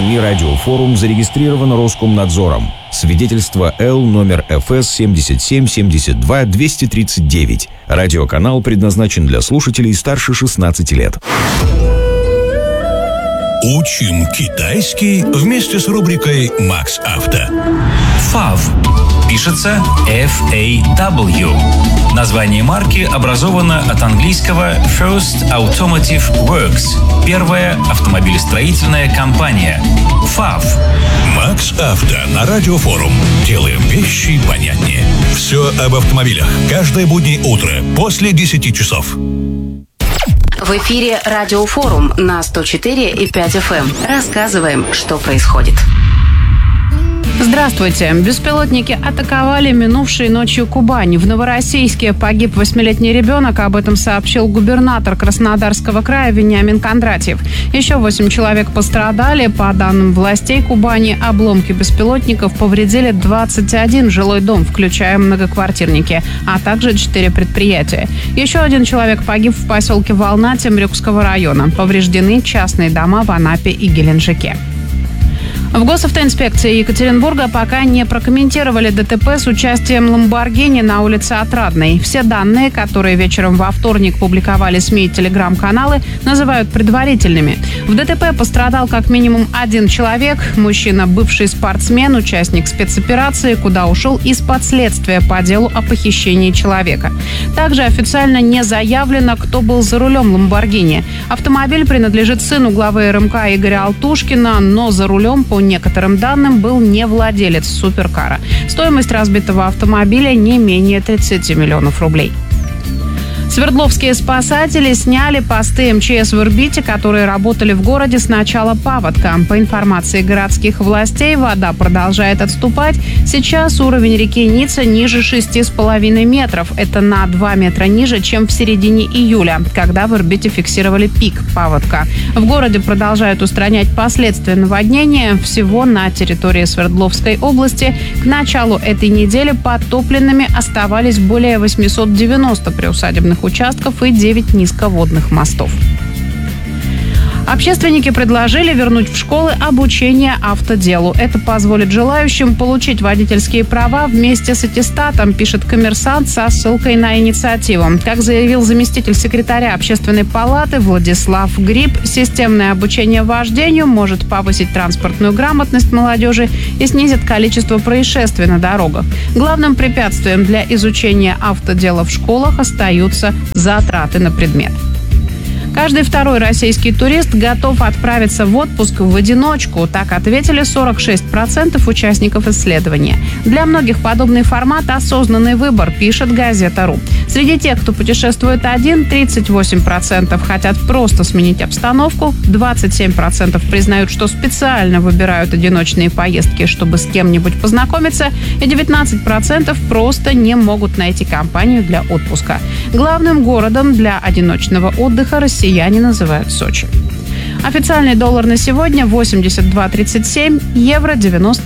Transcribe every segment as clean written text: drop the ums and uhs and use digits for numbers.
СМИ «Радиофорум» зарегистрирован Роскомнадзором. Свидетельство Л номер ФС 7772-239. Радиоканал предназначен для слушателей старше 16 лет. Учим китайский вместе с рубрикой «Макс Авто». FAW. Пишется F-A-W. Название марки образовано от английского First Automotive Works. Первая автомобилестроительная компания. FAW. Макс Авто на Радиофорум. Делаем вещи понятнее. Все об автомобилях. Каждое буднее утро после 10 часов. В эфире Радиофорум на 104,5 FM. Рассказываем, что происходит. Здравствуйте. Беспилотники атаковали минувшей ночью Кубань. В Новороссийске погиб 8-летний ребенок. Об этом сообщил губернатор Краснодарского края Вениамин Кондратьев. Еще 8 человек пострадали. По данным властей Кубани, обломки беспилотников повредили 21 жилой дом, включая многоквартирники, а также 4 предприятия. Еще один человек погиб в поселке Волна Темрюкского района. Повреждены частные дома в Анапе и Геленджике. В госавтоинспекции Екатеринбурга пока не прокомментировали ДТП с участием «Ламборгини» на улице Отрадной. Все данные, которые вечером во вторник публиковали СМИ и телеграм-каналы, называют предварительными. В ДТП пострадал как минимум один человек. Мужчина – бывший спортсмен, участник спецоперации, куда ушел из-под следствия по делу о похищении человека. Также официально не заявлено, кто был за рулем «Ламборгини». Автомобиль принадлежит сыну главы РМК Игоря Алтушкина, но за рулем, по некоторым данным, был не владелец суперкара. Стоимость разбитого автомобиля не менее 30 миллионов рублей. Свердловские спасатели сняли посты МЧС в Ирбите, которые работали в городе с начала паводка. По информации городских властей, вода продолжает отступать. Сейчас уровень реки Ница ниже 6,5 метров. Это на 2 метра ниже, чем в середине июля, когда в Ирбите фиксировали пик паводка. В городе продолжают устранять последствия наводнения. Всего на территории Свердловской области к началу этой недели подтопленными оставались более 890 приусадебных участков и 9 низководных мостов. Общественники предложили вернуть в школы обучение автоделу. Это позволит желающим получить водительские права вместе с аттестатом, пишет «Коммерсант» со ссылкой на инициативу. Как заявил заместитель секретаря Общественной палаты Владислав Гриб, системное обучение вождению может повысить транспортную грамотность молодежи и снизит количество происшествий на дорогах. Главным препятствием для изучения автодела в школах остаются затраты на предмет. Каждый второй российский турист готов отправиться в отпуск в одиночку. Так ответили 46% участников исследования. Для многих подобный формат – осознанный выбор, пишет газета.ру. Среди тех, кто путешествует один, 38% хотят просто сменить обстановку, 27% признают, что специально выбирают одиночные поездки, чтобы с кем-нибудь познакомиться, и 19% просто не могут найти компанию для отпуска. Главным городом для одиночного отдыха россияне называют Сочи. Официальный доллар на сегодня 82.37, евро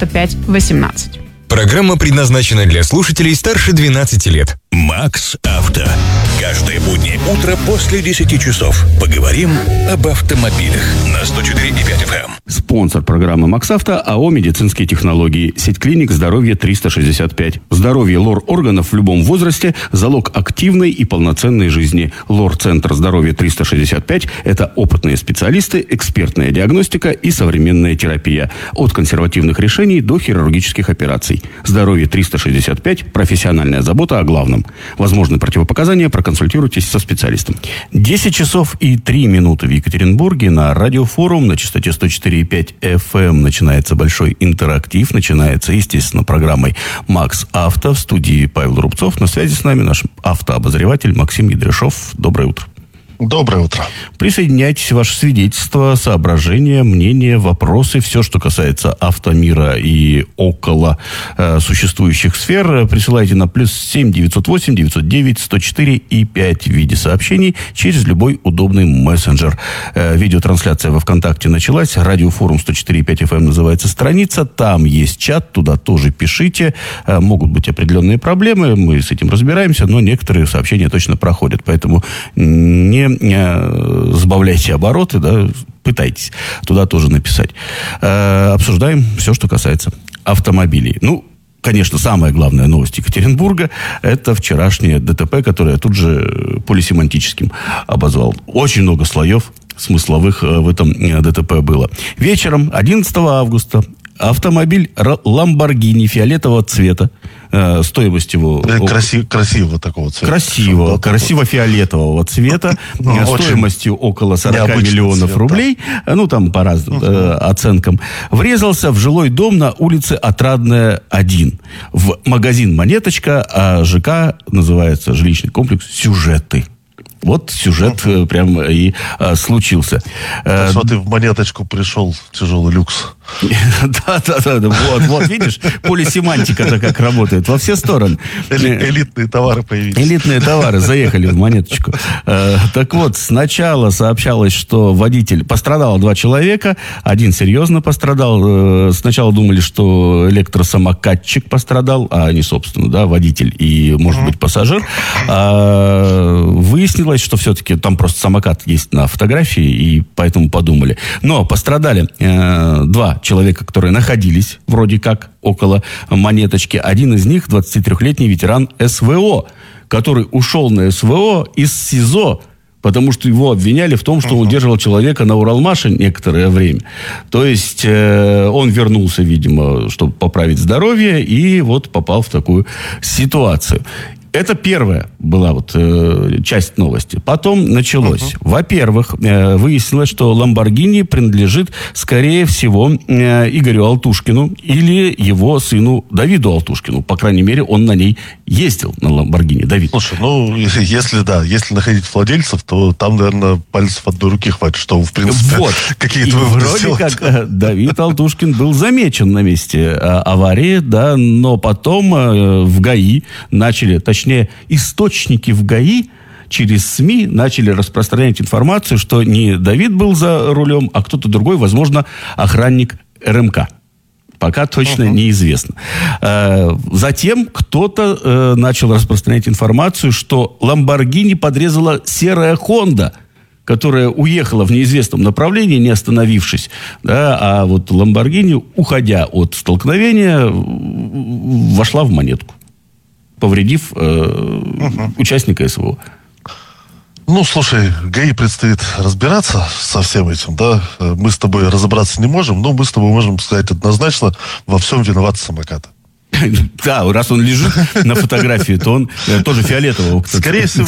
95.18. Программа предназначена для слушателей старше 12 лет. Макс Авто. Каждое буднее утро после 10 часов. Поговорим об автомобилях на 104,5 FM. Спонсор программы «Макс Авто» АО «Медицинские технологии». Сеть клиник «Здоровье 365». Здоровье лор-органов в любом возрасте – залог активной и полноценной жизни. Лор-центр «Здоровье 365» – это опытные специалисты, экспертная диагностика и современная терапия. От консервативных решений до хирургических операций. «Здоровье 365» – профессиональная забота о главном. Возможны противопоказания, проконсультируйтесь со специалистом. 10 часов и 3 минуты в Екатеринбурге. На Радиофорум на частоте 104,5 FM начинается большой интерактив. Начинается, естественно, программой «Макс Авто». В студии Павел Рубцов. На связи с нами наш автообозреватель Максим Ядряшов. Доброе утро. Доброе утро. Присоединяйтесь, ваши свидетельства, соображения, мнения, вопросы, все, что касается автомира и около существующих сфер, присылайте на +7 908 909 104 и 5 в виде сообщений через любой удобный мессенджер. Видеотрансляция во ВКонтакте началась. Радиофорум 104,5 FM называется страница. Там есть чат, туда тоже пишите. Могут быть определенные проблемы, мы с этим разбираемся, но некоторые сообщения точно проходят. Поэтому не сбавляйте обороты, да, пытайтесь туда тоже написать. Обсуждаем все, что касается автомобилей. Ну, конечно, самая главная новость Екатеринбурга – это вчерашнее ДТП, которое я тут же полисемантическим обозвал. Очень много слоев смысловых в этом ДТП было. Вечером 11 августа автомобиль Lamborghini фиолетового цвета, стоимость его... Красивого такого цвета. Красиво-фиолетового цвета, стоимостью около 40 миллионов цвет, рублей, да. Ну, там по разным оценкам, врезался в жилой дом на улице Отрадная, 1. В магазин «Монеточка», а ЖК называется жилищный комплекс «Сюжеты». Вот сюжет прям и случился. Так что ты в «Монеточку» пришел, тяжелый люкс. Да. Вот, видишь, полисемантика-то как работает во все стороны. Элитные товары появились. Элитные товары заехали в «Монеточку». Так вот, сначала сообщалось, что пострадало 2 человека, один серьезно пострадал. Сначала думали, что электросамокатчик пострадал, а не, собственно, да, водитель и, может быть, пассажир. Выяснилось, что все-таки там просто самокат есть на фотографии, и поэтому подумали. Но пострадали 2 человека, которые находились вроде как около «Монеточки». Один из них 23-летний ветеран СВО, который ушел на СВО из СИЗО, потому что его обвиняли в том, что он удерживал человека на Уралмаше некоторое время. То есть он вернулся, видимо, чтобы поправить здоровье, и вот попал в такую ситуацию. Это первая была вот часть новости. Потом началось. Во-первых, выяснилось, что Lamborghini принадлежит, скорее всего, Игорю Алтушкину или его сыну Давиду Алтушкину. По крайней мере, он на ней ездил, на Lamborghini. Давид. Слушай, ну, если находить владельцев, то там, наверное, пальцев одной руки хватит, что, в принципе, вот. Какие-то выводы вроде сделать. как Давид Алтушкин был замечен на месте аварии, да, но потом в ГАИ начали, точнее, источники в ГАИ через СМИ начали распространять информацию, что не Давид был за рулем, а кто-то другой, возможно, охранник РМК. Пока точно неизвестно. Затем кто-то начал распространять информацию, что Lamborghini подрезала серая Honda, которая уехала в неизвестном направлении, не остановившись. Да, а вот Lamborghini, уходя от столкновения, вошла в «Монетку», повредив участника СВО. Ну, слушай, ГАИ предстоит разбираться со всем этим, да. Мы с тобой разобраться не можем, но мы с тобой можем сказать однозначно, во всем виноват самокат. Да, раз он лежит на фотографии, то он тоже фиолетового, скорее всего,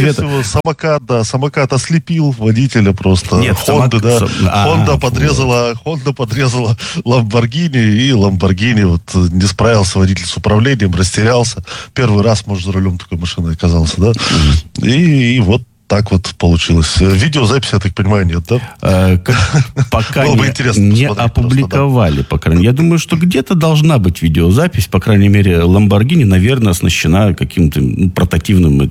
самокат ослепил водителя просто. Нет, Honda подрезала Lamborghini, и Lamborghini вот не справился водитель с управлением, растерялся. Первый раз, может, за рулем такой машины оказался, да? И вот так вот получилось. Видеозаписи, я так понимаю, нет, да? Пока не опубликовали, просто, да. По крайней мере. Я думаю, что где-то должна быть видеозапись. По крайней мере, Lamborghini, наверное, оснащена каким-то портативным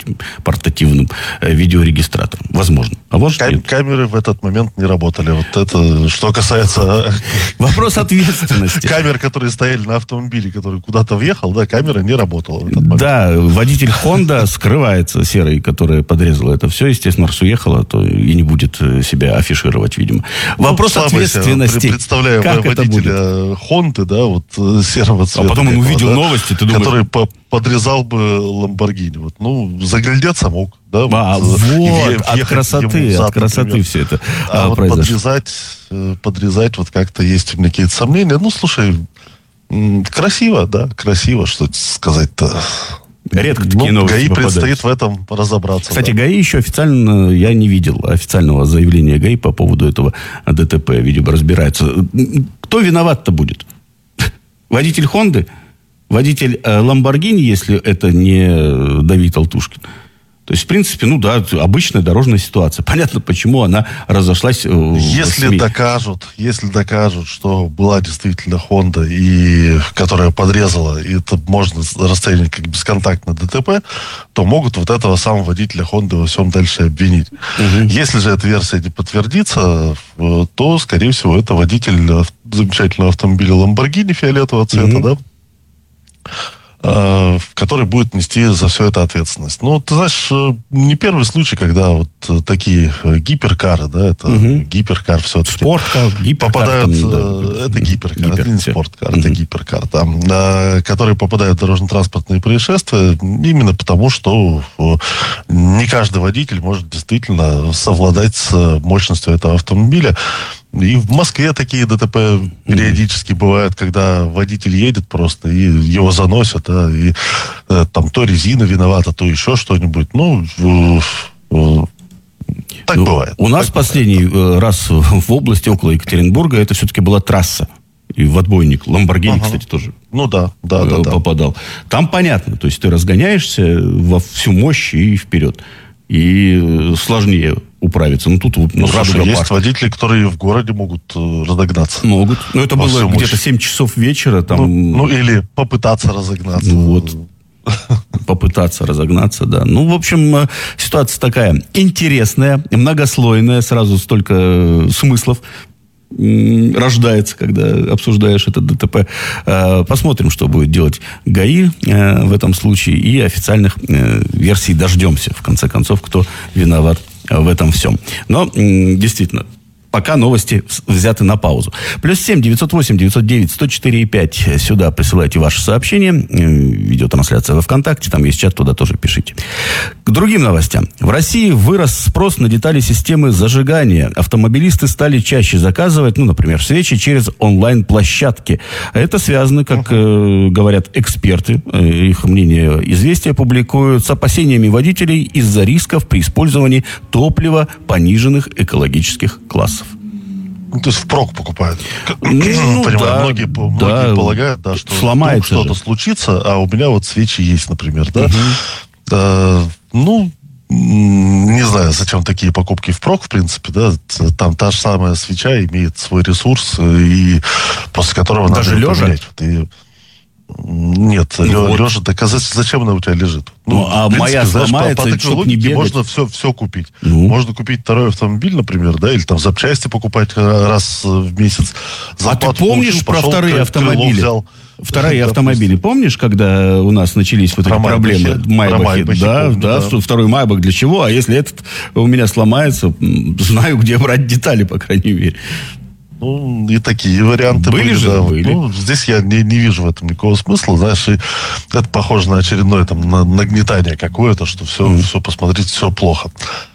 видеорегистратором. Возможно. А вот камеры в этот момент не работали. Вот это, что касается... Вопрос ответственности. Камер, которые стояли на автомобиле, который куда-то въехал, да, камера не работала в этот момент. Да, водитель Honda скрывается, серый, который подрезал это все. Естественно, раз уехала, то и не будет себя афишировать, видимо. Вопрос ответственности. Представляю как водителя Хонды, да, вот серого цвета. А потом он увидел новости, ты думаешь... Который подрезал бы Lamborghini. Вот, ну, заглядеться мог, да. От красоты все это произошло. Подрезать вот как-то есть у меня какие-то сомнения. Ну, слушай, красиво, да, красиво, что сказать-то... Редко такие новости ГАИ попадают. Предстоит в этом разобраться. Кстати, ГАИ еще официально, я не видел официального заявления ГАИ по поводу этого ДТП. Видимо, разбираются. Кто виноват-то будет? Водитель Хонды? Водитель Lamborghini, если это не Давид Алтушкин? То есть, в принципе, ну да, обычная дорожная ситуация. Понятно, почему она разошлась в СМИ. Если докажут, что была действительно Honda, которая подрезала, и это можно расценивать как бесконтактное ДТП, то могут вот этого самого водителя Honda во всем дальше обвинить. Если же эта версия не подтвердится, то, скорее всего, это водитель замечательного автомобиля Lamborghini фиолетового цвета, да? который будет нести за все это ответственность. Ну, ты знаешь, не первый случай, когда вот такие гиперкары, да, это гиперкар все-таки. Спорткар, гиперкар. Попадают, там, это гиперкар, это не спорткар, это гиперкар, там, которые попадают в дорожно-транспортные происшествия именно потому, что не каждый водитель может действительно совладать с мощностью этого автомобиля. И в Москве такие ДТП периодически бывают, когда водитель едет просто, и его заносят, и там то резина виновата, то еще что-нибудь. Так бывает. У нас последний раз в области, около Екатеринбурга, это все-таки была трасса. И в отбойник. Ламборгини, кстати, тоже попадал. Там понятно, то есть ты разгоняешься во всю мощь и вперед. И сложнее управиться. Ну, тут есть водители, которые в городе могут разогнаться. Могут. Но это было где-то 7 часов вечера. Там... или попытаться разогнаться. Попытаться разогнаться, да. Ну, в общем, ситуация такая интересная, многослойная, сразу столько смыслов рождается, когда обсуждаешь это ДТП. Посмотрим, что будет делать ГАИ в этом случае, и официальных версий дождемся, в конце концов, кто виноват в этом всем. Но, действительно, пока новости взяты на паузу. +7 908 909 104 5. Сюда присылайте ваши сообщения. Видеотрансляция во ВКонтакте. Там есть чат, туда тоже пишите. К другим новостям. В России вырос спрос на детали системы зажигания. Автомобилисты стали чаще заказывать, например, свечи через онлайн-площадки. Это связано, как говорят эксперты, их мнение «Известия» публикуют, с опасениями водителей из-за рисков при использовании топлива пониженных экологических классов. То есть впрок покупают. Понимаю, многие полагают, что сломается что-то случится, а у меня вот свечи есть, например, да. Не знаю, зачем такие покупки впрок, в принципе, да. Там та же самая свеча имеет свой ресурс, и после которого даже надо лежа? поменять. Нет, лежа, так зачем она у тебя лежит? Моя сломается, по технологии не можно все купить. Можно купить второй автомобиль, например, да, или там запчасти покупать раз в месяц. А ты помнишь про вторые автомобили? Вторые автомобили, помнишь, когда у нас начались вот эти проблемы? Майбахи. Да, второй Майбах для чего? А если этот у меня сломается, знаю, где брать детали, по крайней мере. И такие варианты были. Были. Здесь я не вижу в этом никакого смысла. Знаешь, и это похоже на очередное нагнетание какое-то, что все посмотрите, все плохо.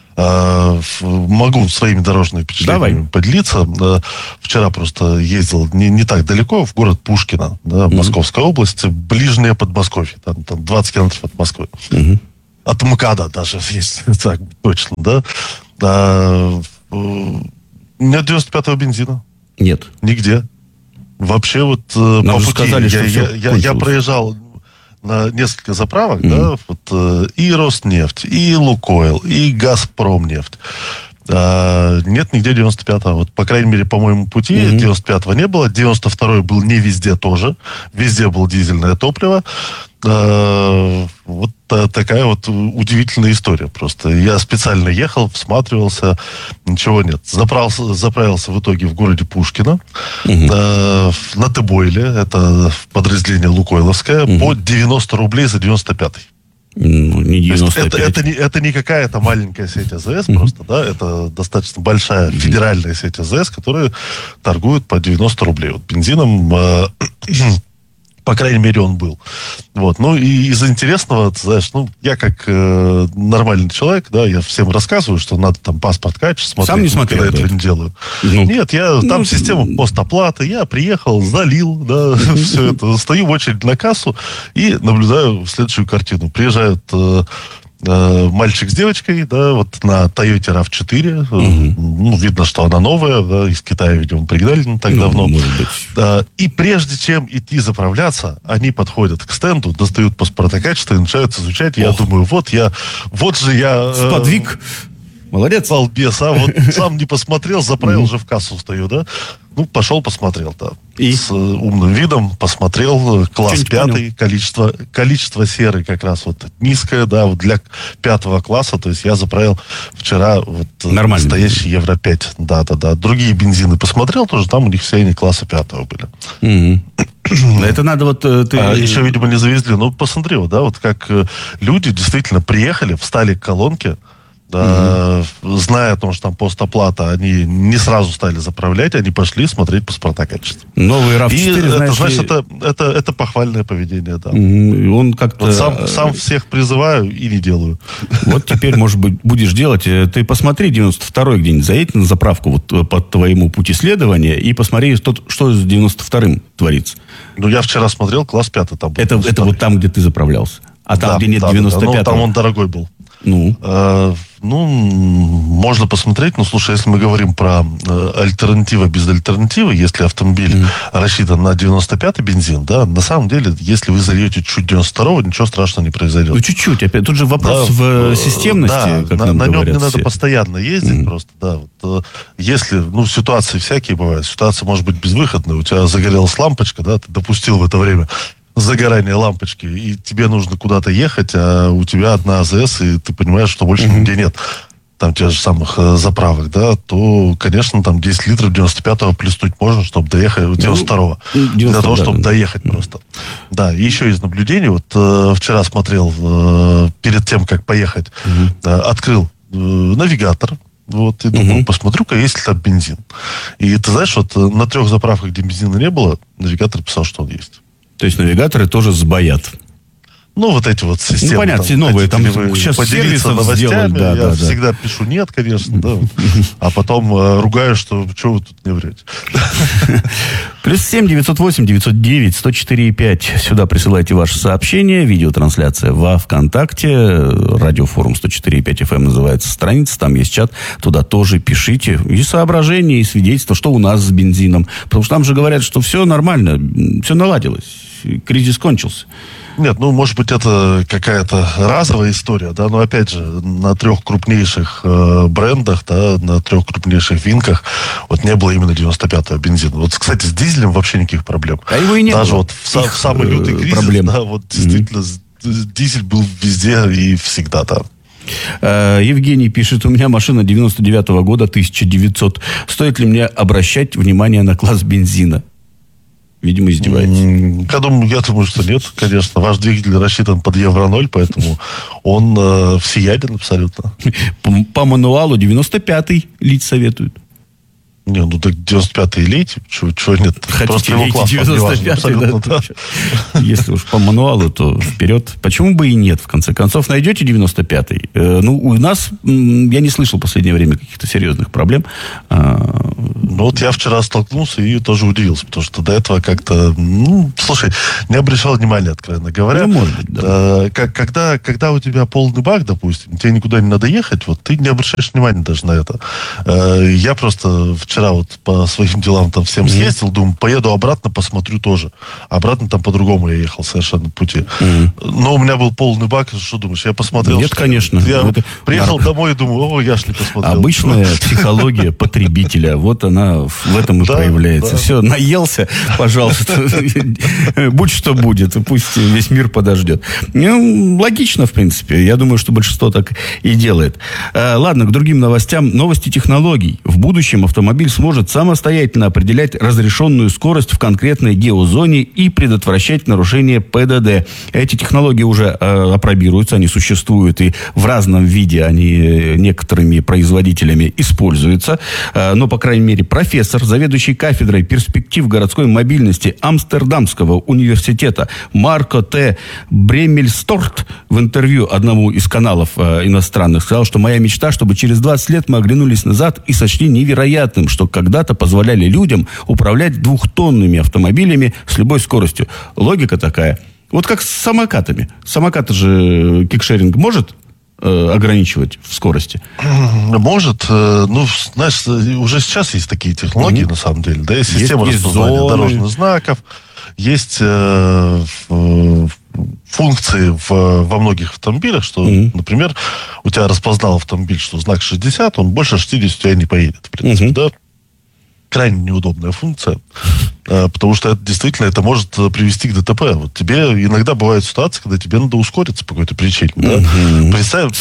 Могу своими дорожными впечатлениями поделиться. Вчера просто ездил не так далеко, в город Пушкино, да, Московская область, ближнее Подмосковье, там 20 километров от Москвы. От МКАДа даже, если так точно, да. Нет 95-го бензина. Нет. Нигде. Вообще вот Нам по пути сказали, я проезжал на несколько заправок, да, и Роснефть, и Лукойл, и Газпромнефть. Нет нигде 95-го. Вот, по крайней мере, по моему пути 95-го не было. 92-й был не везде тоже. Везде было дизельное топливо. Вот такая вот удивительная история просто. Я специально ехал, всматривался, ничего нет. Заправился в итоге в городе Пушкино, на Тыбойле, это подразделение Лукойловское, по 90 рублей за 95-й. Не 95. Это не какая-то маленькая сеть АЗС просто, да, это достаточно большая федеральная сеть АЗС, которая торгует по 90 рублей. Вот бензином, по крайней мере, он был. Вот. Ну, и из интересного, ты знаешь, я как нормальный человек, да, я всем рассказываю, что надо там паспорт качества смотреть. Сам не смотрел, когда этого не делаю. Нет, там система постоплаты, я приехал, залил, да, все это, стою в очередь на кассу и наблюдаю следующую картину. Приезжают мальчик с девочкой, да, вот на Toyota RAV4. Видно, что она новая, да, из Китая, видимо, пригнали не так давно. И прежде чем идти заправляться, они подходят к стенду, достают паспорта качества и начинают изучать. Я думаю, Сподвиг. Молодец. Балбес, а вот сам не посмотрел, заправил, уже в кассу стою, да? Ну, пошел, посмотрел, да. И? С умным видом посмотрел, класс Что-нибудь 5, количество серы как раз вот низкое, да, вот для 5 класса, то есть я заправил вчера вот настоящий Евро-5, да. Другие бензины посмотрел тоже, там у них все они класса 5 были. Это надо вот... ты... еще, видимо, не завезли, ну, посмотри, вот, да, вот как люди действительно приехали, встали к колонке, да, зная о том, что там постоплата, они не сразу стали заправлять, они пошли смотреть паспорта качества. Новый RAV4, это, значит, это похвальное поведение, да. Он как-то... Вот сам всех призываю и не делаю. Вот теперь, может быть, будешь делать. Ты посмотри 92-й где-нибудь, заедь на заправку вот по твоему пути следования и посмотри, что с 92-м творится. Ну, я вчера смотрел, класс 5 там был. Это вот там, где ты заправлялся. А там, где нет 95-го. Ну, там он дорогой был. Ну, можно посмотреть, но, слушай, если мы говорим про альтернатива без альтернативы, если автомобиль рассчитан на 95-й бензин, да, на самом деле, если вы зальете чуть 92-го, ничего страшного не произойдет. Ну, чуть-чуть. Опять, тут же вопрос в системности, как нам на говорят. нем не надо все. постоянно ездить просто, да. Вот, если, ситуации всякие бывают, ситуация может быть безвыходная, у тебя загорелась лампочка, да, ты допустил в это время загорание лампочки, и тебе нужно куда-то ехать, а у тебя одна АЗС, и ты понимаешь, что больше нигде нет там тех же самых заправок, да, то, конечно, там 10 литров 95-го плеснуть можно, чтобы доехать, 92-го, для того, чтобы доехать просто. Да, и еще из наблюдений, вот вчера смотрел, перед тем, как поехать, открыл навигатор, вот, и думаю, посмотрю-ка, есть ли там бензин. И ты знаешь, вот на 3 заправках, где бензина не было, навигатор писал, что он есть. То есть навигаторы тоже сбоят. Ну, вот эти вот системы. Ну, понятно, там, новые, там сейчас поделиться новостями. Я всегда пишу нет, конечно, да. А потом ругаю, что вы тут не врете. +7 908 909 104 5. Сюда присылайте ваши сообщения. Видеотрансляция во ВКонтакте. Радиофорум 104,5 FM называется страница. Там есть чат. Туда тоже пишите. И соображения, и свидетельства, что у нас с бензином. Потому что там же говорят, что все нормально, все наладилось. Кризис кончился. Нет, может быть, это какая-то разовая история, да, но, опять же, на 3 крупнейших брендах, да, на 3 крупнейших винках вот не было именно 95-го бензина. Вот, кстати, с дизелем вообще никаких проблем. А его и не Даже было. Вот в самый лютый кризис, проблем. да, вот действительно дизель был везде и всегда там. Евгений пишет, у меня машина 99-го года, 1900. Стоит ли мне обращать внимание на класс бензина? Видимо, издеваетесь. Я думаю, что нет, конечно. Ваш двигатель рассчитан под Евро-0, поэтому он всеяден абсолютно. По мануалу 95-й лить советуют. Не, так 95-й лейте, чего нет. Хотите лейте 95-й, да. Если уж по мануалу, то вперед. Почему бы и нет, в конце концов. Найдете 95-й. У нас, я не слышал в последнее время каких-то серьезных проблем. Вот я вчера столкнулся и тоже удивился, потому что до этого как-то, слушай, не обращал внимания, откровенно говоря. Может быть, да. Когда у тебя полный бак, допустим, тебе никуда не надо ехать, вот ты не обращаешь внимания даже на это. Я просто вчера вот по своим делам там всем съездил, думаю, поеду обратно, посмотрю тоже. Обратно там по-другому я ехал совершенно пути. Но у меня был полный бак, что думаешь, я посмотрел. Нет, конечно. Я приехал домой и думаю, я ж не посмотрел. Обычная психология потребителя, вот она в этом и проявляется. Да. Все, наелся, пожалуйста, будь что будет, пусть весь мир подождет. Логично, в принципе. Я думаю, что большинство так и делает. Ладно, к другим новостям. Новости технологий. В будущем автомобиль сможет самостоятельно определять разрешенную скорость в конкретной геозоне и предотвращать нарушение ПДД. Эти технологии уже апробируются, они существуют, и в разном виде они некоторыми производителями используются. Но, по крайней мере, профессор, заведующий кафедрой перспектив городской мобильности Амстердамского университета Марко Т. Бремельсторт в интервью одному из каналов иностранных сказал, что моя мечта, чтобы через 20 лет мы оглянулись назад и сочли невероятным, что когда-то позволяли людям управлять 2-тонными автомобилями с любой скоростью. Логика такая. Вот как с самокатами. Самокаты же кикшеринг может ограничивать в скорости? Может. Знаешь, уже сейчас есть такие технологии, на самом деле. Да, есть система распознавания дорожных знаков, есть функции во многих автомобилях, что, например, у тебя распознал автомобиль, что знак 60, он больше 60 у тебя не поедет, в принципе, да? Крайне неудобная функция, потому что это действительно это может привести к ДТП. Вот тебе иногда бывают ситуации, когда тебе надо ускориться по какой-то причине. Да? Представь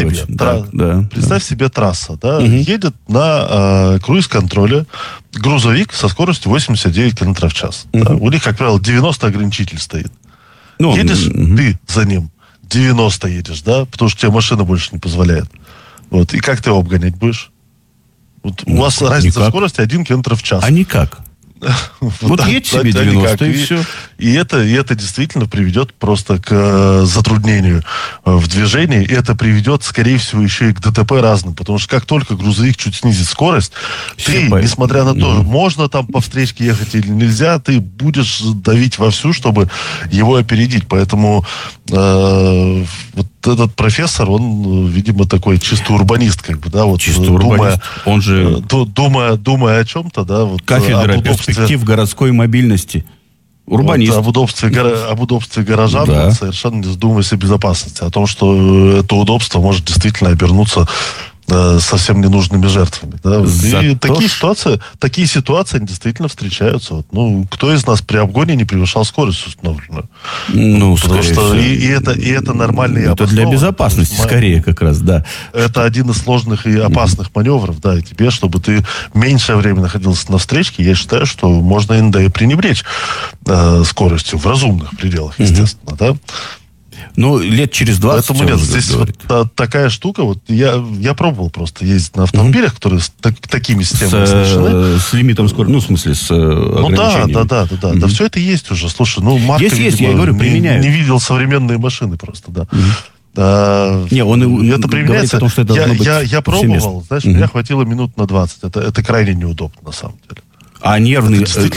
себе трасса. Да? Едет на круиз-контроле грузовик со скоростью 89 км в час. Да? У них, как правило, 90 ограничитель стоит. Едешь ты за ним, 90 едешь, да, потому что тебе машина больше не позволяет. Вот. И как ты его обгонять будешь? Вот у вас разница в скорости 1 км в час. А никак. Вот едь себе 90 и все. И это действительно приведет просто к затруднению в движении. И это приведет, скорее всего, еще и к ДТП разным. Потому что как только грузовик чуть снизит скорость, ты, несмотря на то, можно там по встречке ехать или нельзя, ты будешь давить вовсю, чтобы его опередить. Поэтому вот этот профессор, он, видимо, такой чисто урбанист, как бы, да, вот. Чисто урбанист. Он же... Думая о чем-то, да, вот. Кафедра перспектив городской мобильности. Урбанист. Вот, об удобстве горожан, да. Совершенно не задумываясь о безопасности. О том, что это удобство может действительно обернуться совсем ненужными жертвами. Да? И такие ситуации действительно встречаются. Вот. Ну, кто из нас при обгоне не превышал скорость установленную? Ну, потому что и это нормально и это для безопасности, скорее, как раз, да. Это один из сложных и опасных маневров, да, и тебе, чтобы ты меньшее время находился на встречке, я считаю, что можно иногда и пренебречь скоростью в разумных пределах, естественно, да. Ну, лет через 20. Поэтому нет, здесь вот такая штука, вот я пробовал просто ездить на автомобилях, которые с такими системами оснащены. С лимитом скорости, ну, в смысле, с ограничением. Да, все это есть уже. Слушай, ну, Марк, есть, я говорю, применяют. Не видел современные машины просто, да. Не, он это применяется. О том, что это я пробовал, знаешь, меня хватило минут на 20. Это крайне неудобно, на самом деле. А нервный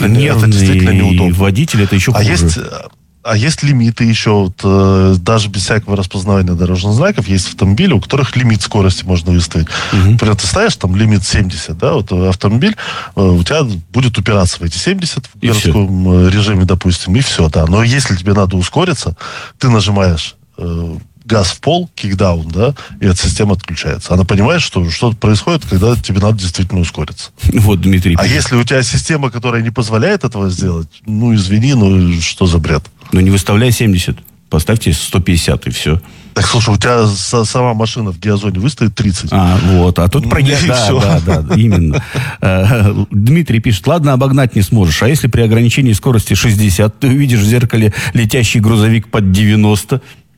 водитель, это еще хуже. А есть лимиты еще, вот, даже без всякого распознавания дорожных знаков, есть автомобили, у которых лимит скорости можно выставить. Например, ты ставишь там лимит 70, да, вот автомобиль у тебя будет упираться в эти 70 в городском режиме, допустим, и все, да. Но если тебе надо ускориться, ты нажимаешь газ в пол, кикдаун, да, и эта система отключается. Она понимает, что что-то происходит, когда тебе надо действительно ускориться. Вот, Дмитрий. А если у тебя система, которая не позволяет этого сделать, ну, извини, ну, что за бред? Ну, не выставляй 70, поставьте 150 и все. Так, слушай, у тебя сама машина в диазоне выставит 30. А тут да, именно. Дмитрий пишет, ладно, обогнать не сможешь, а если при ограничении скорости 60, ты увидишь в зеркале летящий грузовик под 90?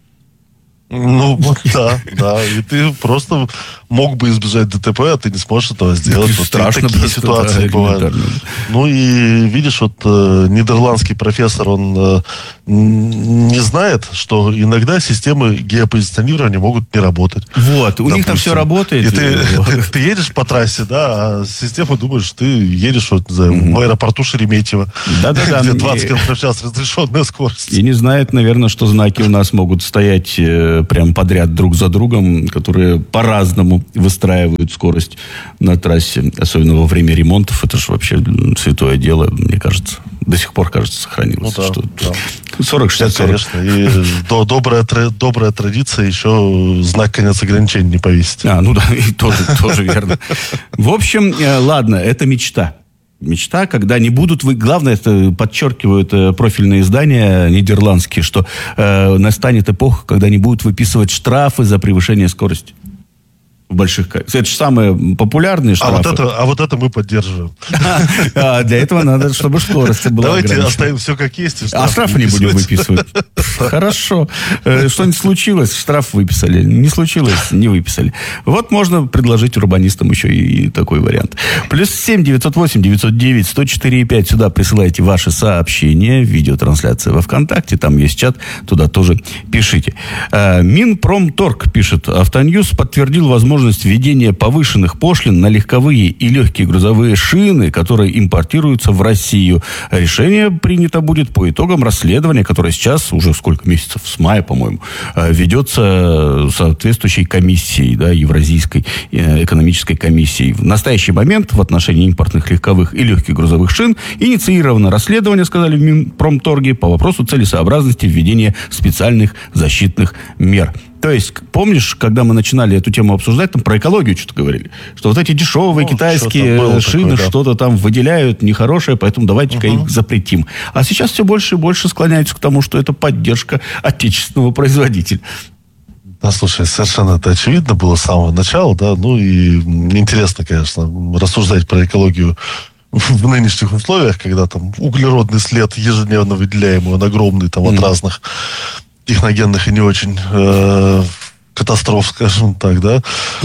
Ну, вот да. И ты просто мог бы избежать ДТП, а ты не сможешь этого сделать. Вот страшно. Такие ситуации бывают. Ну, и видишь, вот нидерландский профессор, он не знает, что иногда системы геопозиционирования могут не работать. Вот, у них там все работает. И ты едешь по трассе, да, а система думает, что ты едешь вот, в аэропорту Шереметьево, где 20 км в час разрешенная скорость. И не знает, наверное, что знаки у нас могут стоять прям подряд друг за другом, которые по-разному выстраивают скорость на трассе, особенно во время ремонтов. Это же вообще святое дело, мне кажется. До сих пор, кажется, сохранилось. 40-60-40. Конечно. И добрая традиция еще знак конец ограничений не повесить. Ну да, и тоже верно. В общем, ладно, это мечта. Мечта, когда не будут... Главное, это подчеркивают профильные издания нидерландские, что настанет эпоха, когда не будут выписывать штрафы за превышение скорости. В больших... Это же самые популярные штрафы. А вот это мы поддерживаем. Для этого надо, чтобы скорость была. Давайте оставим все как есть. А штрафы не будем выписывать. Хорошо. Что-нибудь случилось, штраф выписали. Не случилось, не выписали. Вот можно предложить урбанистам еще и такой вариант. +7 908 909 104 5. Сюда присылайте ваши сообщения. Видеотрансляция во ВКонтакте. Там есть чат. Туда тоже пишите. Минпромторг пишет. Автоньюз подтвердил возможность возможность введения повышенных пошлин на легковые и легкие грузовые шины, которые импортируются в Россию. Решение принято будет по итогам расследования, которое сейчас уже сколько месяцев, с мая, по-моему, ведется соответствующей комиссией, да, Евразийской экономической комиссией. В настоящий момент в отношении импортных легковых и легких грузовых шин инициировано расследование, сказали в Минпромторге, по вопросу целесообразности введения специальных защитных мер. То есть, помнишь, когда мы начинали эту тему обсуждать, там про экологию что-то говорили, что вот эти дешевые китайские шины такое, да, что-то там выделяют нехорошее, поэтому давайте-ка их запретим. А сейчас все больше и больше склоняются к тому, что это поддержка отечественного производителя. Да, слушай, совершенно это очевидно было с самого начала, да, ну и интересно, конечно, рассуждать про экологию в нынешних условиях, когда там углеродный след ежедневно выделяемый, он огромный там от разных техногенных и не очень катастроф, скажем так, да.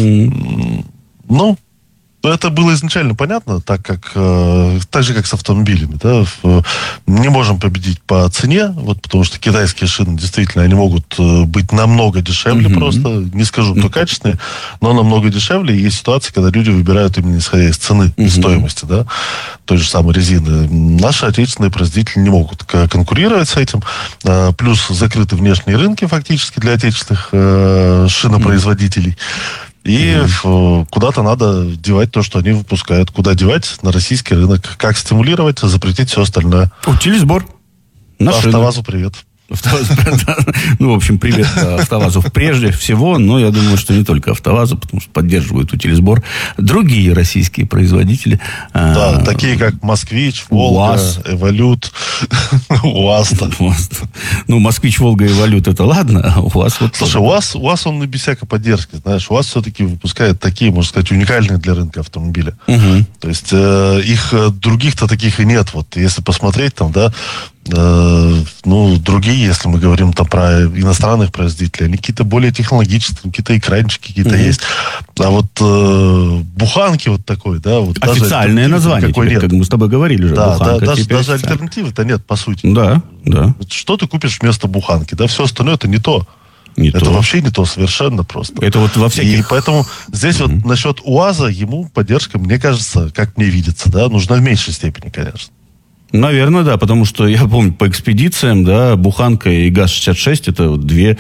Ну, это было изначально понятно, так же, как с автомобилями, да. Не можем победить по цене, вот, потому что китайские шины, действительно, они могут быть намного дешевле просто, не скажу, кто качественные, но намного дешевле. И есть ситуации, когда люди выбирают именно исходя из цены и стоимости, да, той же самой резины. Наши отечественные производители не могут конкурировать с этим. Плюс закрыты внешние рынки фактически для отечественных шинопроизводителей. И куда-то надо девать то, что они выпускают. Куда девать? На российский рынок. Как стимулировать? Запретить все остальное. Утилизбор. АвтоВАЗу привет. Ну, в общем, привет АвтоВАЗу прежде всего, но я думаю, что не только АвтоВАЗу, потому что поддерживают утилизбор другие российские производители. Да, такие как «Москвич», «Волга», «Эволют», УАЗ. Ну, «Москвич», «Волга», «Эволют» это ладно, а УАЗ вот... Слушай, УАЗ он без всякой поддержки, знаешь, УАЗ все-таки выпускает такие, можно сказать, уникальные для рынка автомобиля. То есть их других-то таких и нет. Вот если посмотреть там, да, ну, другие, если мы говорим там про иностранных производителей, они какие-то более технологические, какие-то экранчики какие-то есть. А вот буханки вот такой, да, вот официальное название, теперь, как мы с тобой говорили же. Да, даже альтернативы-то нет, по сути. Да. Что ты купишь вместо буханки? Да, все остальное это не то. Это вообще не то, совершенно просто. Это вот во всяких... И поэтому здесь вот насчет УАЗа ему поддержка, мне кажется, как мне видится, да, нужна в меньшей степени, конечно. Наверное, да, потому что я помню по экспедициям, да, буханка и ГАЗ-66 это вот две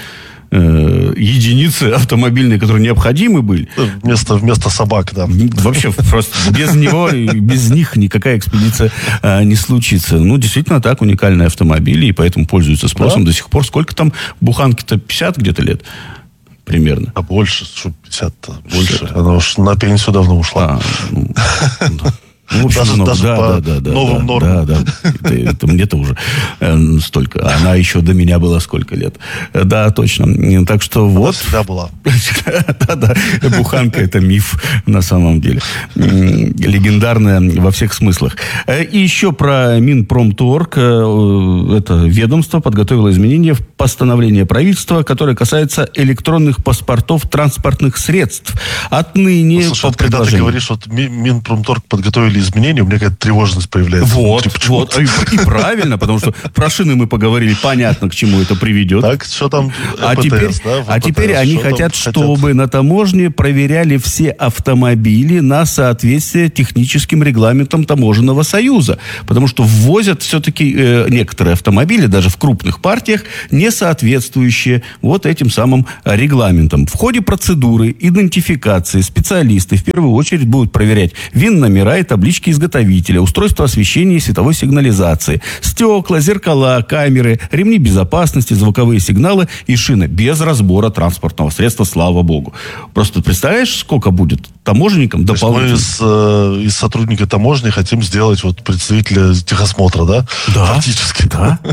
единицы автомобильные, которые необходимы были. Вместо собак, да. Вообще просто без него, без них никакая экспедиция не случится. Ну, действительно, так, уникальные автомобили, и поэтому пользуются спросом до сих пор. Сколько там буханки-то? 50 где-то лет? Примерно. А больше, 50-то. Больше. Она уж на пенсию давно ушла. Ну, в общем, даже по новым нормам. Да. Это мне-то уже столько. Она еще до меня была сколько лет. Да, точно. Так что вот. Она всегда была. Да. Буханка это миф на самом деле. Легендарная во всех смыслах. И еще про Минпромторг. Это ведомство подготовило изменения в постановление правительства, которое касается электронных паспортов транспортных средств. Отныне по предложению... Когда ты говоришь, вот Минпромторг подготовили изменения, у меня какая-то тревожность появляется. Вот. И правильно, потому что про шины мы поговорили, понятно, к чему это приведет. Так, что там ВПТС, теперь они хотят, чтобы на таможне проверяли все автомобили на соответствие техническим регламентам Таможенного союза. Потому что ввозят все-таки некоторые автомобили, даже в крупных партиях, не соответствующие вот этим самым регламентам. В ходе процедуры идентификации специалисты в первую очередь будут проверять ВИН-номера и таблички изготовителя, устройство освещения и световой сигнализации, стекла, зеркала, камеры, ремни безопасности, звуковые сигналы и шины без разбора транспортного средства, слава богу. Просто представляешь, сколько будет таможенникам дополнительно? Мы из сотрудника таможни хотим сделать вот представителя техосмотра, да? Да. Фактически.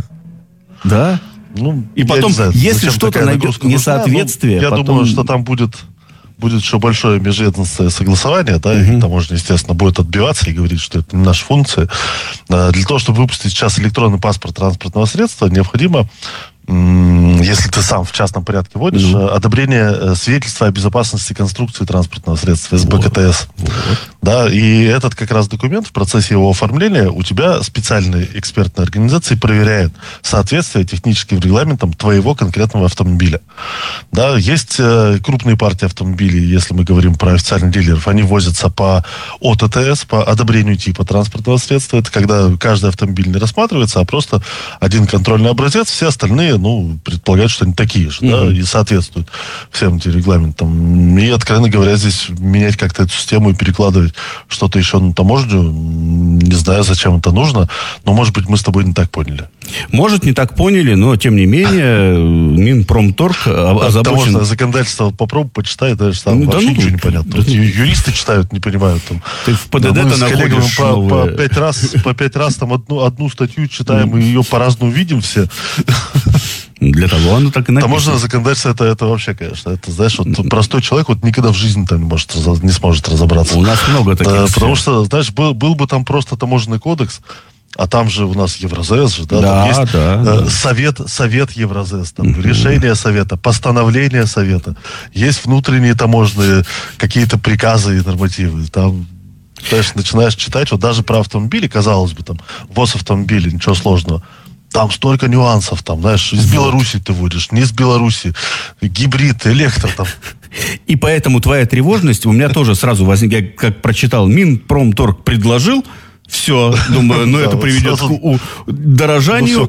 Да. Ну, и потом, если что-то найдет несоответствие... Я думаю, что там будет еще большое межведомственное согласование, да, и таможня, естественно, будет отбиваться и говорить, что это не наша функция. Для того, чтобы выпустить сейчас электронный паспорт транспортного средства, необходимо если ты сам в частном порядке водишь, одобрение свидетельства о безопасности конструкции транспортного средства, СБКТС. Да, и этот как раз документ в процессе его оформления у тебя специальные экспертные организации проверяют соответствие техническим регламентам твоего конкретного автомобиля. Да, есть крупные партии автомобилей, если мы говорим про официальных дилеров, они возятся по ОТТС, по одобрению типа транспортного средства. Это когда каждый автомобиль не рассматривается, а просто один контрольный образец, все остальные, предполагают, что они такие же, да, и соответствуют всем этим регламентам. И, откровенно говоря, здесь менять как-то эту систему и перекладывать что-то еще на таможню, не знаю, зачем это нужно, но, может быть, мы с тобой не так поняли. Может, не так поняли, но, тем не менее, Минпромторг озабочен... Таможенное законодательство попробуй, почитай, даже там вообще ничего не понятно. Юристы читают, не понимают. Ты в ПДД-то находишь по 5 раз там одну статью читаем, и ее по-разному видим все. Для того оно так и написано. Таможенное законодательство это вообще, конечно, это, знаешь, простой человек никогда в жизни там не сможет разобраться. У нас много таких. Потому что, знаешь, был бы там просто таможенный кодекс, а там же у нас Евразес же, да? Там есть совет Евразес, там решение совета, постановление совета, есть внутренние таможенные какие-то приказы и нормативы. Там, знаешь, начинаешь читать, даже про автомобили, казалось бы, там, ВОЗ автомобиля, ничего сложного. Там столько нюансов, там, знаешь, из Беларуси ты водишь, не из Беларуси, гибрид, электро там. И поэтому твоя тревожность у меня тоже сразу возникла, я как прочитал, Минпромторг предложил, все, думаю, это приведет к дорожанию,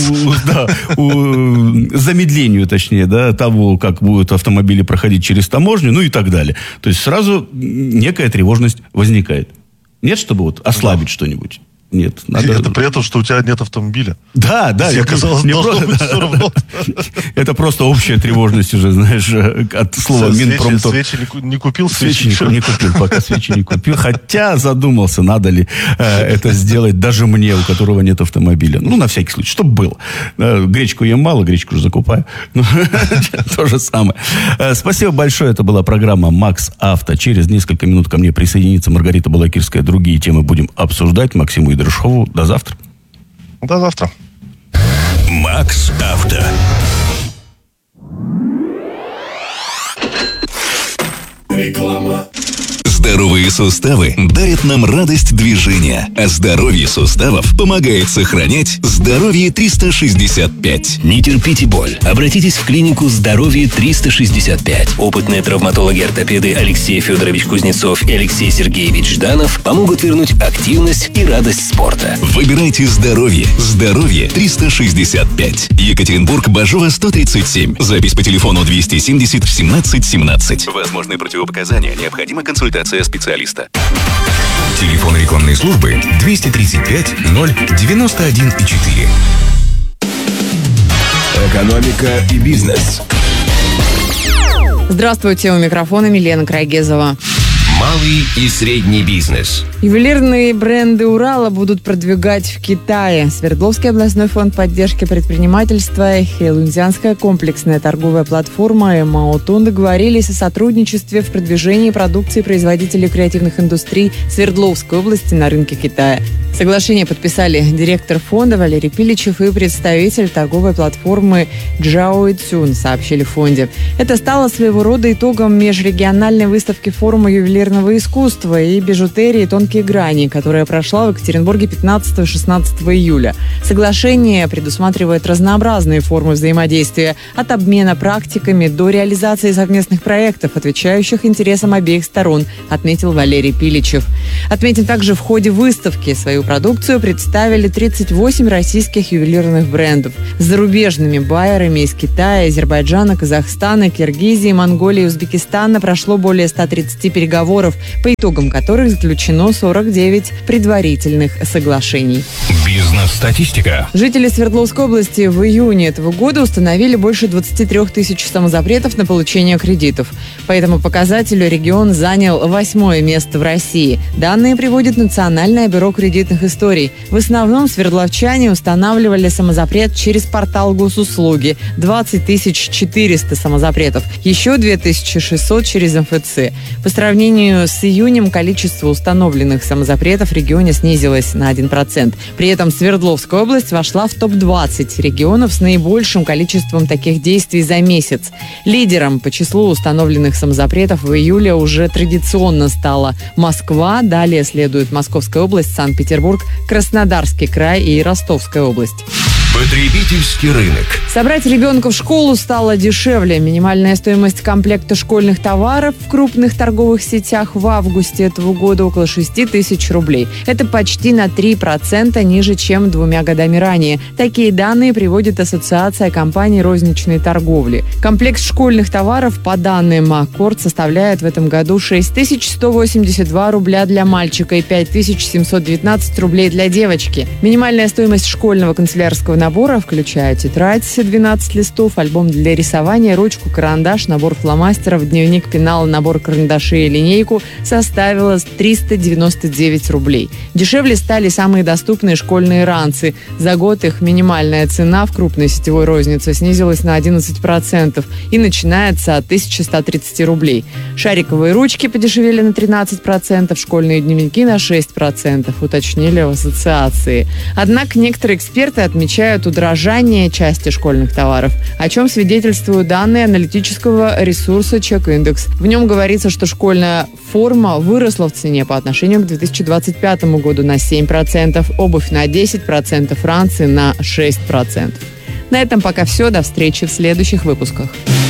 замедлению, точнее, того, как будут автомобили проходить через таможню, и так далее. То есть сразу некая тревожность возникает. Нет, чтобы ослабить что-нибудь? Нет. Это при этом, что у тебя нет автомобиля. Да. Мне казалось, должно быть все равно. Это просто общая тревожность уже, знаешь, от слова Минпромторг. Свечи не купил? Свечи не купил, пока свечи не купил. Хотя задумался, надо ли это сделать даже мне, у которого нет автомобиля. На всякий случай, чтобы было. Гречку ем мало, гречку уже закупаю. То же самое. Спасибо большое. Это была программа «Макс Авто». Через несколько минут ко мне присоединится Маргарита Балакирская. Другие темы будем обсуждать. Максиму Идрошову. До завтра. До завтра. Макс Авто. Реклама. Здоровые суставы дарят нам радость движения, а здоровье суставов помогает сохранять здоровье 365. Не терпите боль. Обратитесь в клинику «Здоровье 365». Опытные травматологи-ортопеды Алексей Федорович Кузнецов и Алексей Сергеевич Жданов помогут вернуть активность и радость спорта. Выбирайте здоровье. Здоровье 365. Екатеринбург, Бажова, 137. Запись по телефону 270 1717. Возможны противопоказания. Необходима консультация специалиста. Телефон рекламной службы 235 091 4. Экономика и бизнес. Здравствуйте, у микрофона Милена Крайгезова. Малый и средний бизнес. Ювелирные бренды Урала будут продвигать в Китае. Свердловский областной фонд поддержки предпринимательства и Хэлунцзянская комплексная торговая платформа «Маотун» договорились о сотрудничестве в продвижении продукции производителей креативных индустрий Свердловской области на рынке Китая. Соглашение подписали директор фонда Валерий Пиличев и представитель торговой платформы Джао Цюн, сообщили в фонде. Это стало своего рода итогом межрегиональной выставки форума ювелирного искусства и бижутерии «Тонкие грани», которая прошла в Екатеринбурге 15-16 июля. Соглашение предусматривает разнообразные формы взаимодействия, от обмена практиками до реализации совместных проектов, отвечающих интересам обеих сторон, отметил Валерий Пиличев. Отметим также, в ходе выставки свою продукцию представили 38 российских ювелирных брендов. С зарубежными байерами из Китая, Азербайджана, Казахстана, Киргизии, Монголии и Узбекистана прошло более 130 переговоров, по итогам которых заключено 49 предварительных соглашений. Бизнес-статистика. Жители Свердловской области в июне этого года установили больше 23 тысяч самозапретов на получение кредитов. По этому показателю регион занял 8-е место в России. Данные приводит Национальное бюро кредитных историй. В основном свердловчане устанавливали самозапрет через портал госуслуги. 20 400 самозапретов. Еще 2600 через МФЦ. По сравнению с июнем количество установленных самозапретов в регионе снизилось на 1%. При этом этом Свердловская область вошла в топ-20 регионов с наибольшим количеством таких действий за месяц. Лидером по числу установленных самозапретов в июле уже традиционно стала Москва. Далее следует Московская область, Санкт-Петербург, Краснодарский край и Ростовская область. Потребительский рынок. Собрать ребенка в школу стало дешевле. Минимальная стоимость комплекта школьных товаров в крупных торговых сетях в августе этого года около 6 тысяч рублей. Это почти на 3% ниже, чем 2 годами ранее. Такие данные приводит Ассоциация компаний розничной торговли. Комплект школьных товаров, по данным Аккорд, составляет в этом году 6182 рубля для мальчика и 5719 рублей для девочки. Минимальная стоимость школьного канцелярского набора, включая тетрадь 12 листов, альбом для рисования, ручку, карандаш, набор фломастеров, дневник, пенал, набор карандашей и линейку, составила 399 рублей. Дешевле стали самые доступные школьные ранцы. За год их минимальная цена в крупной сетевой рознице снизилась на 11% и начинается от 1130 рублей. Шариковые ручки подешевели на 13%, школьные дневники на 6%, уточнили в ассоциации. Однако некоторые эксперты отмечают удорожание части школьных товаров, о чем свидетельствуют данные аналитического ресурса Чек-индекс. В нем говорится, что школьная форма выросла в цене по отношению к 2025 году на 7%, обувь на 10%, ранцы на 6%. На этом пока все. До встречи в следующих выпусках.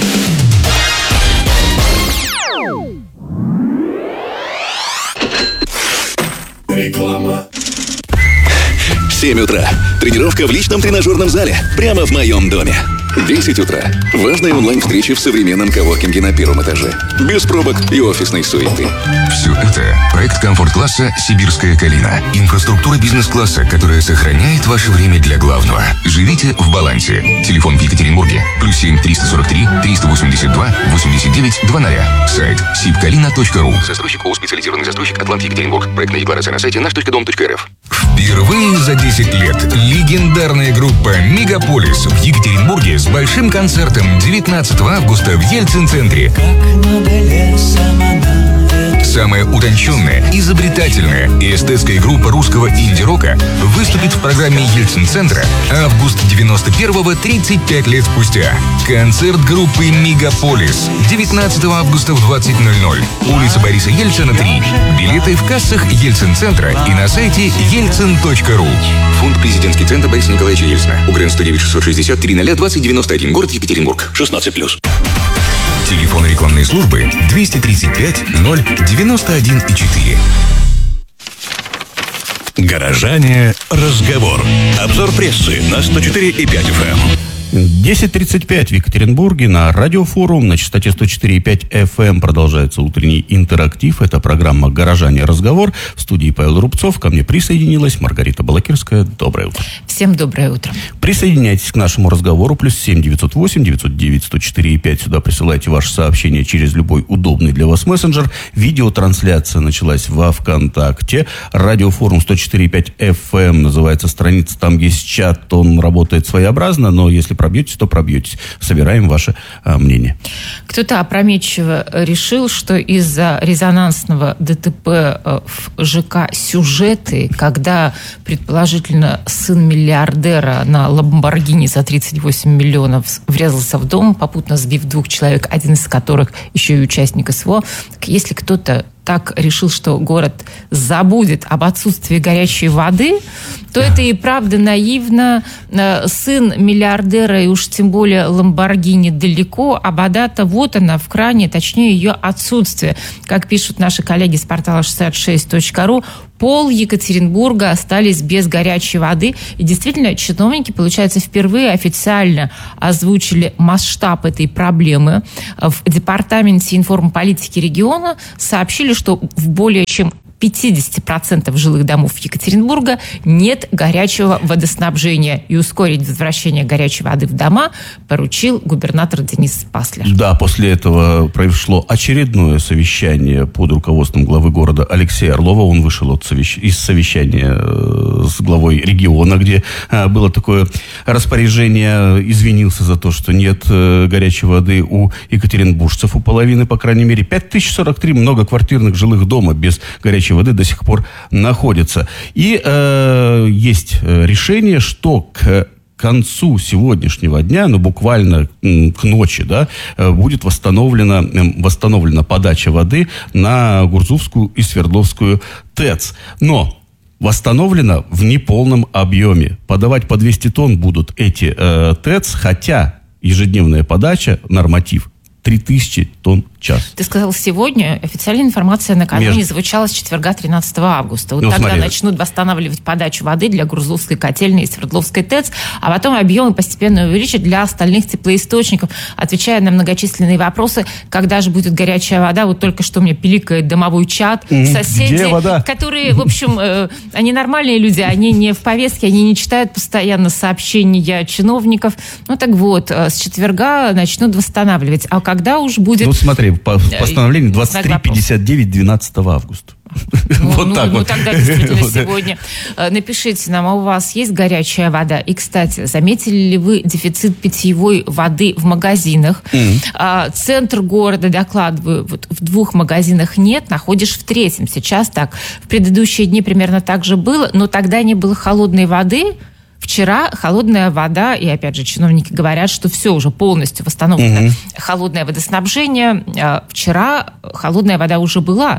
Реклама. 7 утра. Тренировка в личном тренажерном зале. Прямо в моем доме. 10 утра. Важная онлайн-встреча в современном коворкинге на первом этаже. Без пробок и офисной суеты. Все это проект комфорт-класса «Сибирская калина». Инфраструктура бизнес-класса, которая сохраняет ваше время для главного. Живите в балансе. Телефон в Екатеринбурге. +7 343 382 89 00. Сайт sibkalina.ru. Застройщик ООО «Специализированный застройщик Атлант Екатеринбург». Проектная декларация на сайте наш.дом.рф. Впервые за 10 лет легендарная группа «Мегаполис» в Екатеринбурге с большим концертом 19 августа в Ельцин-центре. Самая утонченная, изобретательная и эстетская группа русского инди-рока выступит в программе Ельцин-центра «Август 91-го, 35 лет спустя». Концерт группы «Мегаполис» 19 августа в 20:00. Улица Бориса Ельцина, 3. Билеты в кассах Ельцин-центра и на сайте ельцин.ру. Фонд «Президентский центр Бориса Николаевича Ельцина». УГРН 109 660 300 2091. Город Екатеринбург. 16+. Телефон рекламной службы 235 091 4. Горожане. Разговор. Обзор прессы на 104,5 FM. 10:35 в Екатеринбурге на Радиофорум на частоте 104,5 FM продолжается утренний интерактив. Это программа «Горожане. Разговор». В студии Павел Рубцов. Ко мне присоединилась Маргарита Балакирская. Доброе утро. Всем доброе утро. Присоединяйтесь к нашему разговору. +7 908 909 104,5. Сюда присылайте ваши сообщения через любой удобный для вас мессенджер. Видеотрансляция началась во ВКонтакте. Радиофорум 104,5 FM называется страница. Там есть чат. Он работает своеобразно, но если пробьетесь, то пробьетесь. Собираем ваше мнение. Кто-то опрометчиво решил, что из-за резонансного ДТП в ЖК «Сюжеты», когда предположительно сын миллиардера на Ламборгини за 38 миллионов врезался в дом, попутно сбив 2 человек, один из которых еще и участник СВО, если кто-то так решил, что город забудет об отсутствии горячей воды, то это и правда наивно. Сын миллиардера, и уж тем более Ламборгини далеко, а вода-то вот она в кране, точнее ее отсутствие. Как пишут наши коллеги с портала 66.ru, пол Екатеринбурга остались без горячей воды. И действительно, чиновники, получается, впервые официально озвучили масштаб этой проблемы. В Департаменте информполитики региона сообщили, что в более чем 50% жилых домов Екатеринбурга нет горячего водоснабжения. И ускорить возвращение горячей воды в дома поручил губернатор Денис Паслер. Да, после этого произошло очередное совещание под руководством главы города Алексея Орлова. Он вышел из совещания с главой региона, где было такое распоряжение, извинился за то, что нет горячей воды у екатеринбуржцев, у половины, по крайней мере. 5043 многоквартирных жилых дома без горячей горячей воды до сих пор находится. И есть решение, что к концу сегодняшнего дня, буквально к ночи, да, будет восстановлена подача воды на Гурзуфскую и Свердловскую ТЭЦ. Но восстановлена в неполном объеме. Подавать по 200 тонн будут эти ТЭЦ, хотя ежедневная подача, норматив, 3000 тонн в час. Ты сказал сегодня, официальная информация накануне звучала с четверга 13 августа. Вот тогда начнут восстанавливать подачу воды для Гурзуфской котельной и Свердловской ТЭЦ, а потом объемы постепенно увеличат для остальных теплоисточников. Отвечая на многочисленные вопросы, когда же будет горячая вода, вот только что мне пиликает домовой чат, соседи, которые, в общем, они нормальные люди, они не в повестке, они не читают постоянно сообщения чиновников. Ну так вот, с четверга начнут восстанавливать. А когда уж будет... Ну смотри, постановление 2359 12 августа. Тогда действительно сегодня. Напишите нам, а у вас есть горячая вода? И, кстати, заметили ли вы дефицит питьевой воды в магазинах? Центр города, докладываю, вот в 2 магазинах нет, находишь в 3. Сейчас так. В предыдущие дни примерно так же было, но тогда не было холодной воды. Вчера холодная вода, и опять же чиновники говорят, что все уже полностью восстановлено. Холодное водоснабжение. Вчера холодная вода уже была.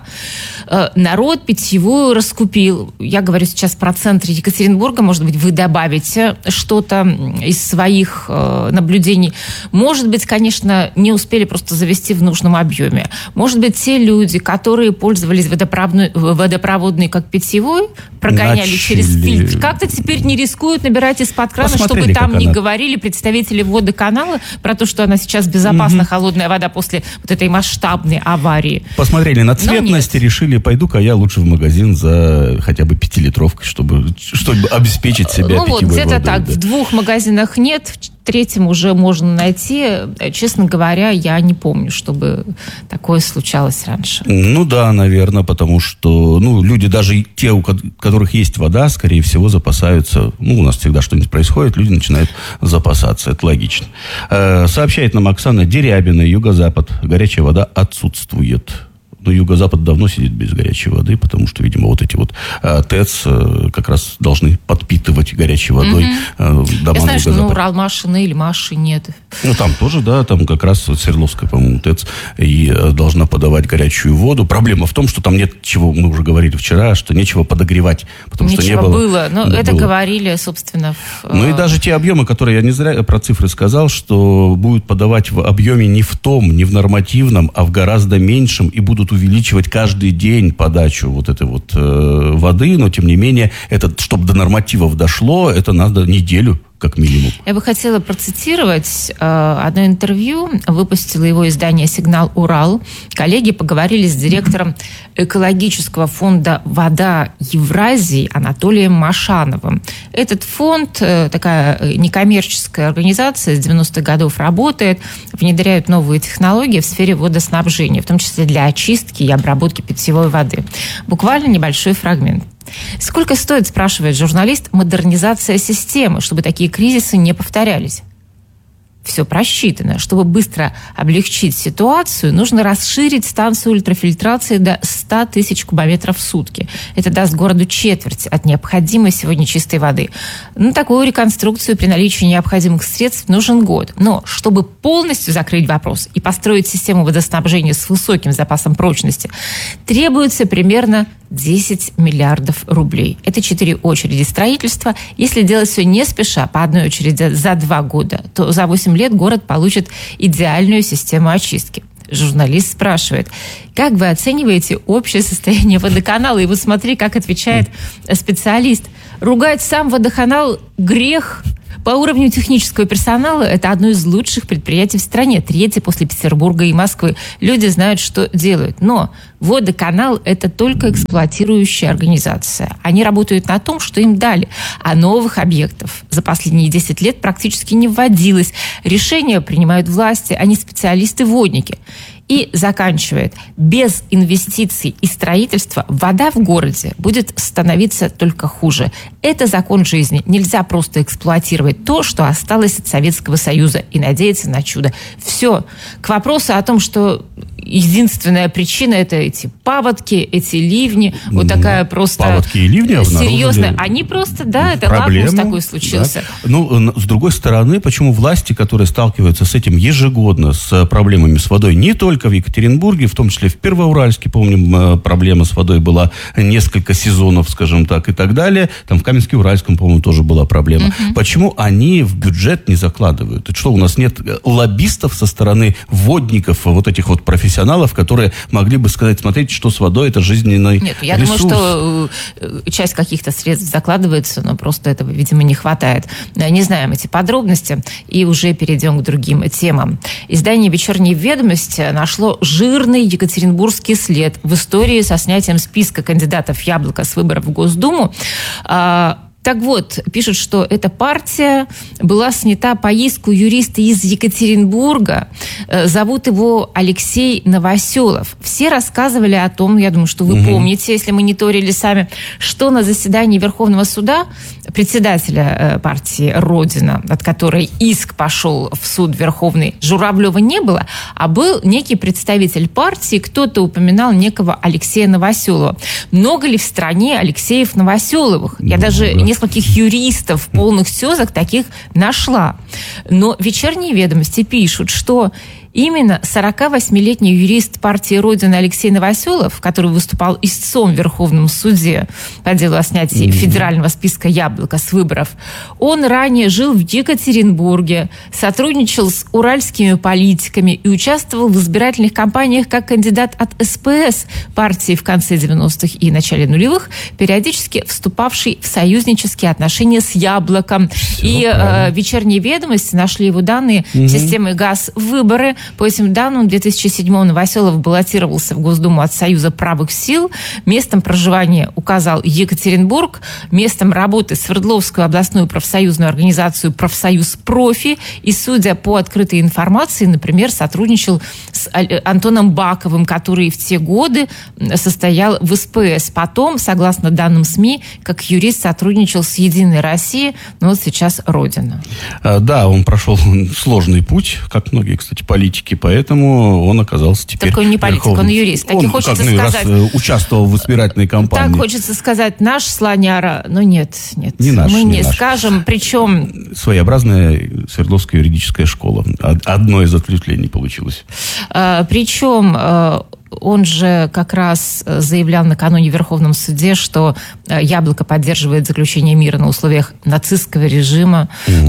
Народ питьевую раскупил. Я говорю сейчас про центр Екатеринбурга. Может быть, вы добавите что-то из своих наблюдений. Может быть, конечно, не успели просто завести в нужном объеме. Может быть, те люди, которые пользовались водопроводной как питьевой, прогоняли через фильтр, как-то теперь не рискуют набирать из-под крана, чтобы там не говорили представители водоканала про то, что она сейчас безопасна, холодная вода после вот этой масштабной аварии. Посмотрели на цветность и решили, пойду-ка я лучше в магазин за хотя бы 5-литровкой, чтобы обеспечить себя питьевой водой. Где-то так. В 2 магазинах нет, в 3 уже можно найти. Честно говоря, я не помню, чтобы такое случалось раньше. Ну да, наверное, потому что люди, даже те, у которых есть вода, скорее всего, запасаются. У нас всегда что-нибудь происходит, люди начинают запасаться. Это логично. Сообщает нам Оксана Дерябина, Юго-Запад. Горячая вода отсутствует. Но Юго-Запад давно сидит без горячей воды, потому что, видимо, вот эти вот ТЭЦ как раз должны подпитывать горячей водой дома. Я знаю, что Уралмашины или Маши нет. Там тоже, да, там как раз Свердловская, по-моему, ТЭЦ и должна подавать горячую воду. Проблема в том, что там нет чего, мы уже говорили вчера, что нечего подогревать, потому что не было. Но это говорили, собственно. И даже те объемы, которые я не зря про цифры сказал, что будут подавать в объеме не в том, не в нормативном, а в гораздо меньшем, и будут увеличивать каждый день подачу вот этой вот воды, но тем не менее, чтобы до нормативов дошло, это надо неделю как минимум. Я бы хотела процитировать одно интервью. Выпустило его издание «Сигнал Урал». Коллеги поговорили с директором экологического фонда «Вода Евразии» Анатолием Машановым. Этот фонд, такая некоммерческая организация, с 90-х годов работает, внедряют новые технологии в сфере водоснабжения, в том числе для очистки и обработки питьевой воды. Буквально небольшой фрагмент. Сколько стоит, спрашивает журналист, модернизация системы, чтобы такие кризисы не повторялись? Все просчитано. Чтобы быстро облегчить ситуацию, нужно расширить станцию ультрафильтрации до 100 тысяч кубометров в сутки. Это даст городу четверть от необходимой сегодня чистой воды. На такую реконструкцию при наличии необходимых средств нужен год. Но чтобы полностью закрыть вопрос и построить систему водоснабжения с высоким запасом прочности, требуется примерно 10 миллиардов рублей. Это 4 очереди строительства. Если делать все не спеша, по одной очереди за 2 года, то за 8 лет город получит идеальную систему очистки. Журналист спрашивает, как вы оцениваете общее состояние водоканала? И вот смотри, как отвечает специалист. Ругать сам водоканал – грех. По уровню технического персонала это одно из лучших предприятий в стране, 3-е после Петербурга и Москвы. Люди знают, что делают. Но водоканал – это только эксплуатирующая организация. Они работают на том, что им дали. А новых объектов за последние 10 лет практически не вводилось. Решения принимают власти, а не специалисты-водники. И заканчивает. Без инвестиций и строительства вода в городе будет становиться только хуже. Это закон жизни. Нельзя просто эксплуатировать то, что осталось от Советского Союза, и надеяться на чудо. Все. К вопросу о том, что единственная причина — это эти паводки, эти ливни. Вот такая просто паводки и ливни серьезная. Они просто, да, это лакмус такой случился. Да. Ну, с другой стороны, почему власти, которые сталкиваются с этим ежегодно, с проблемами с водой, не только в Екатеринбурге, в том числе в Первоуральске, помним, проблема с водой была несколько сезонов, скажем так, и так далее. Там в Каменске-Уральском, по-моему, тоже была проблема. Почему они в бюджет не закладывают? Это что, у нас нет лоббистов со стороны водников, вот этих вот профессионалов, которые могли бы сказать: смотрите, что с водой, это жизненный ресурс. Я думаю, что часть каких-то средств закладывается, но просто этого, видимо, не хватает. Не знаем эти подробности, и уже перейдем к другим темам. Издание «Вечерняя ведомость» нашло жирный екатеринбургский след в истории со снятием списка кандидатов «Яблоко» с выборов в Госдуму. Так вот, пишут, что эта партия была снята по иску юриста из Екатеринбурга. Зовут его Алексей Новоселов. Все рассказывали о том, я думаю, что вы помните, если мониторили сами, что на заседании Верховного суда председателя партии «Родина», от которой иск пошел в суд Верховный, Журавлева не было, а был некий представитель партии, кто-то упоминал некого Алексея Новоселова. Много ли в стране Алексеев Новоселовых? Я даже нескольких юристов в полных СЕЗах таких нашла. Но «Вечерние ведомости» пишут, что именно 48-летний юрист партии «Родина» Алексей Новоселов, который выступал истцом в Верховном суде по делу о снятии федерального списка «Яблоко» с выборов, он ранее жил в Екатеринбурге, сотрудничал с уральскими политиками и участвовал в избирательных кампаниях как кандидат от СПС партии в конце 90-х и начале нулевых, периодически вступавший в союзнические отношения с «Яблоком». «Вечерние ведомости» нашли его данные системы ГАЗ-выборы. По этим данным, в 2007-м Новоселов баллотировался в Госдуму от Союза правых сил. Местом проживания указал Екатеринбург. Местом работы — Свердловскую областную профсоюзную организацию «Профсоюз Профи». И, судя по открытой информации, например, сотрудничал с Антоном Баковым, который в те годы состоял в СПС. Потом, согласно данным СМИ, как юрист сотрудничал с «Единой Россией», но вот сейчас «Родина». Да, он прошел сложный путь, как многие, кстати, политики, поэтому он оказался теперь... Так он не политик, он юрист. Так и хочется сказать... участвовал в избирательной кампании. Так хочется сказать, наш слоняра, но нет. Не наш, мы не наш. Скажем, причем... Своеобразная Свердловская юридическая школа. Одно из ответвлений получилось. Причем... Он же как раз заявлял накануне в Верховном суде, что «Яблоко» поддерживает заключение мира на условиях нацистского режима.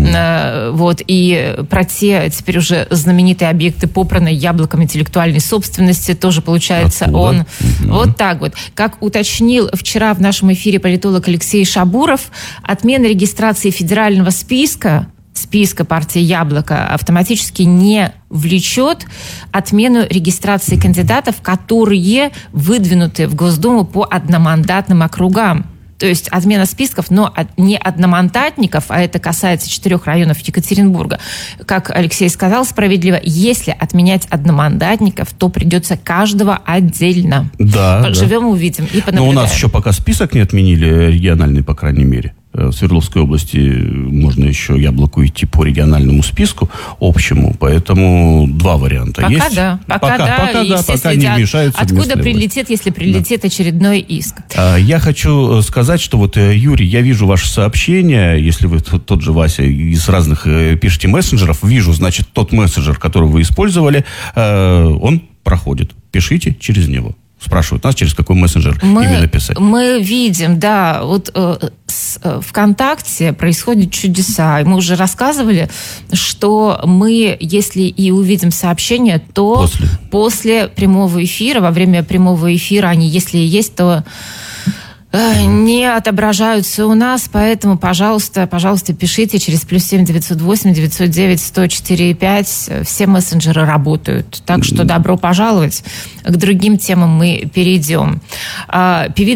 Вот. И про те теперь уже знаменитые объекты попранной «Яблоком» интеллектуальной собственности тоже, получается, он... Вот так вот. Как уточнил вчера в нашем эфире политолог Алексей Шабуров, отмена регистрации федерального списка партии «Яблоко» автоматически не влечет отмену регистрации кандидатов, которые выдвинуты в Госдуму по одномандатным округам. То есть отмена списков, но не одномандатников, а это касается 4 районов Екатеринбурга. Как Алексей сказал справедливо, если отменять одномандатников, то придется каждого отдельно. Да. Поживем, увидим и понаблюдаем. Но у нас еще пока список не отменили, региональный, по крайней мере. В Свердловской области можно еще «Яблоку» идти по региональному списку общему, поэтому 2 варианта пока есть. Да. Пока не вмешаются. Откуда прилетит, если прилетит очередной иск? Я хочу сказать, что вот, Юрий, я вижу ваше сообщение, если вы тот же Вася из разных пишете мессенджеров, вижу, значит, тот мессенджер, который вы использовали, он проходит. Пишите через него. Спрашивают нас, через какой мессенджер именно писать. Мы видим, да, вот с ВКонтакте происходят чудеса. И мы уже рассказывали, что мы, если и увидим сообщения, то после прямого эфира, во время прямого эфира, они, если и есть, то не отображаются у нас, поэтому, пожалуйста, пишите через +7 908 909 104 5. Все мессенджеры работают. Так что добро пожаловать. К другим темам мы перейдем.